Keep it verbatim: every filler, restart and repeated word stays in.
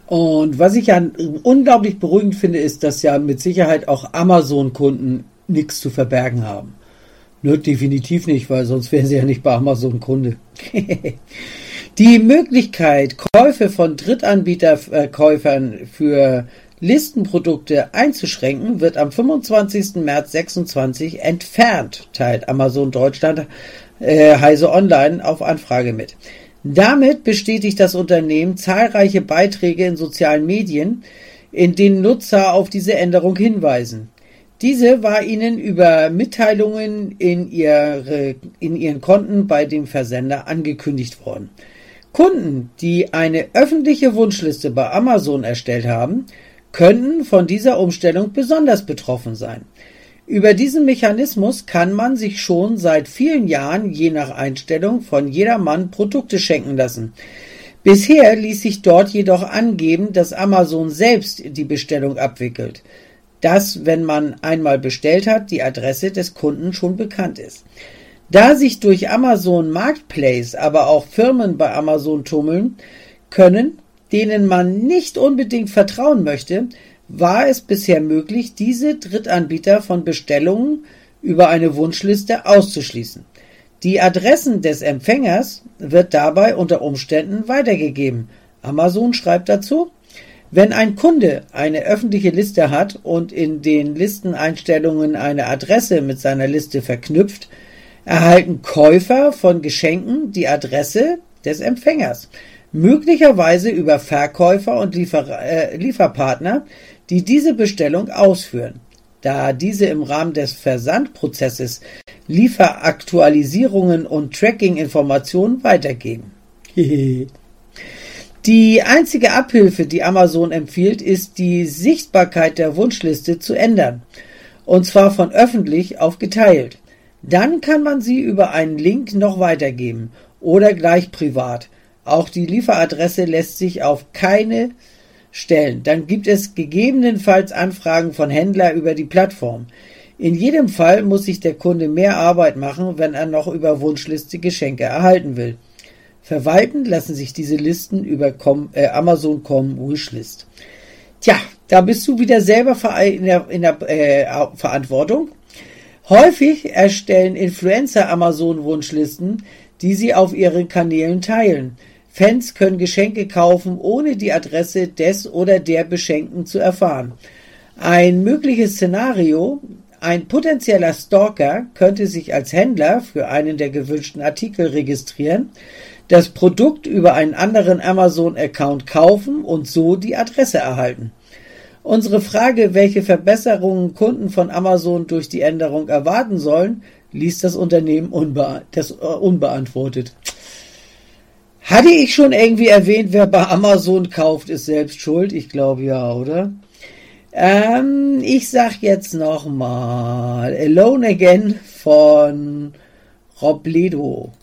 Und was ich ja unglaublich beruhigend finde, ist, dass ja mit Sicherheit auch Amazon-Kunden nichts zu verbergen haben. Nö, definitiv nicht, weil sonst wären sie ja nicht bei Amazon Kunde. Die Möglichkeit, Käufe von Drittanbieterkäufern für Listenprodukte einzuschränken, wird am fünfundzwanzigsten März sechsundzwanzig entfernt, teilt Amazon Deutschland äh, Heise Online auf Anfrage mit. Damit bestätigt das Unternehmen zahlreiche Beiträge in sozialen Medien, in denen Nutzer auf diese Änderung hinweisen. Diese war ihnen über Mitteilungen in, ihre, in ihren Konten bei dem Versender angekündigt worden. Kunden, die eine öffentliche Wunschliste bei Amazon erstellt haben, könnten von dieser Umstellung besonders betroffen sein. Über diesen Mechanismus kann man sich schon seit vielen Jahren je nach Einstellung von jedermann Produkte schenken lassen. Bisher ließ sich dort jedoch angeben, dass Amazon selbst die Bestellung abwickelt. Dass, wenn man einmal bestellt hat, die Adresse des Kunden schon bekannt ist. Da sich durch Amazon Marketplace aber auch Firmen bei Amazon tummeln können, denen man nicht unbedingt vertrauen möchte, war es bisher möglich, diese Drittanbieter von Bestellungen über eine Wunschliste auszuschließen. Die Adressen des Empfängers wird dabei unter Umständen weitergegeben. Amazon schreibt dazu: Wenn ein Kunde eine öffentliche Liste hat und in den Listeneinstellungen eine Adresse mit seiner Liste verknüpft, erhalten Käufer von Geschenken die Adresse des Empfängers, möglicherweise über Verkäufer und Liefer- äh, Lieferpartner, die diese Bestellung ausführen. Da diese im Rahmen des Versandprozesses Lieferaktualisierungen und Tracking-Informationen weitergeben. Die einzige Abhilfe, die Amazon empfiehlt, ist, die Sichtbarkeit der Wunschliste zu ändern, und zwar von öffentlich auf geteilt. Dann kann man sie über einen Link noch weitergeben oder gleich privat. Auch die Lieferadresse lässt sich auf keine stellen. Dann gibt es gegebenenfalls Anfragen von Händlern über die Plattform. In jedem Fall muss sich der Kunde mehr Arbeit machen, wenn er noch über Wunschliste Geschenke erhalten will. Verwalten lassen sich diese Listen über Com, äh, Amazon Punkt com Wishlist. Tja, da bist du wieder selber in der, in der äh, Verantwortung. Häufig erstellen Influencer Amazon Wunschlisten, die sie auf ihren Kanälen teilen. Fans können Geschenke kaufen, ohne die Adresse des oder der Beschenkten zu erfahren. Ein mögliches Szenario: Ein potenzieller Stalker könnte sich als Händler für einen der gewünschten Artikel registrieren, das Produkt über einen anderen Amazon-Account kaufen und so die Adresse erhalten. Unsere Frage, welche Verbesserungen Kunden von Amazon durch die Änderung erwarten sollen, ließ das Unternehmen unbe- das, äh, unbeantwortet. Hatte ich schon irgendwie erwähnt, wer bei Amazon kauft, ist selbst schuld? Ich glaube ja, oder? Ähm, ich sag jetzt nochmal Alone Again von Robledo.